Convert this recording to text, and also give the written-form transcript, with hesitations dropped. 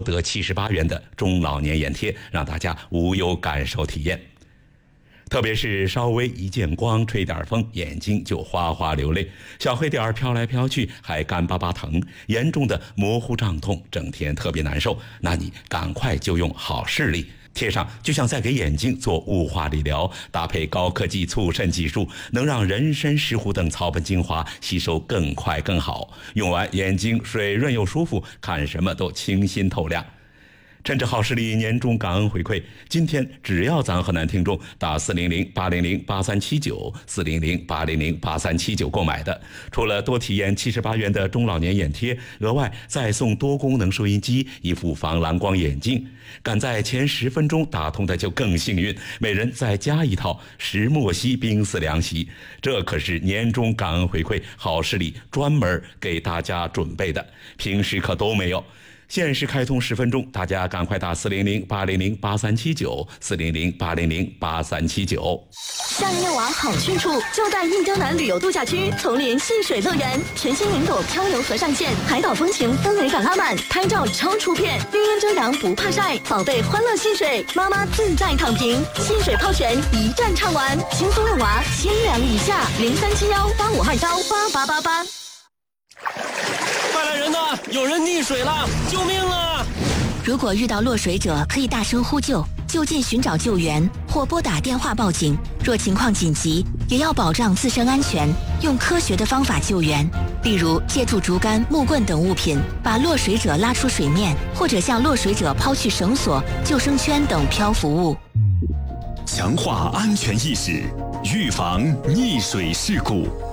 得78元的中老年眼贴，让大家无忧感受体验。特别是稍微一见光，吹点风，眼睛就哗哗流泪，小黑点飘来飘去，还干巴巴疼，严重的模糊胀痛，整天特别难受。那你赶快就用好视力贴上，就像在给眼睛做雾化理疗，搭配高科技促渗技术，能让人参、石斛等草本精华吸收更快更好，用完眼睛水润又舒服，看什么都清新透亮。趁着好视力年终感恩回馈，今天只要咱河南听众打400-800-8379 400-800-8379购买的，除了多体验78元的中老年眼贴，额外再送多功能收音机、一副防蓝光眼镜。赶在前10分钟打通的就更幸运，每人再加一套石墨烯冰丝凉席。这可是年终感恩回馈，好视力专门给大家准备的，平时可都没有。限时开通10分钟，大家赶快打400-800-8379 400-800-8379。 夏日遛娃好去处，就在印江南旅游度假区丛林戏水乐园，全新云朵漂流河上线，海岛风情氛围感拉满，拍照超出片，绿荫遮阳不怕晒，宝贝欢乐戏水，妈妈自在躺平，戏水泡泉一站畅玩，轻松遛娃，千两以下，037185298888。 快来人呐！有人溺水了，救命啊！ 如果遇到落水者，可以大声呼救，就近寻找救援或拨打电话报警。若情况紧急，也要保障自身安全，用科学的方法救援，例如借助竹竿、木棍等物品把落水者拉出水面，或者向落水者抛去绳索、救生圈等漂浮物。 强化安全意识，预防溺水事故。